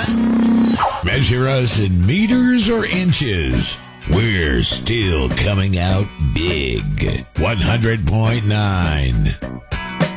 Measure us in meters or inches. We're still coming out big. 100.9.